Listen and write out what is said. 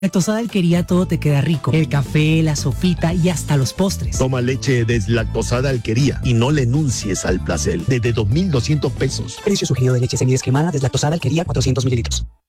Lactosada Alquería todo te queda rico. El café, la sopita y hasta los postres. Toma leche deslactosada Alquería y no le enuncies al placer. Desde 2,200 pesos. Precio sugerido de leche semidescremada deslactosada Alquería 400 mililitros.